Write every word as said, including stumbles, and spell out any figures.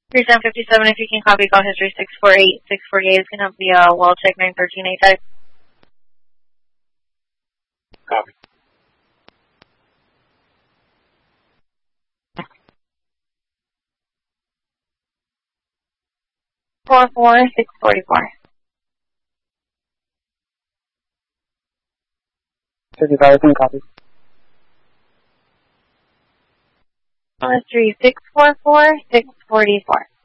three seven five seven, if you can copy call history six four eight, six forty-eight is going to be uh, wall check nine thirteen eight five. Copy. four four six forty-four. fifty-five, copy. Call history six four four, six forty-four.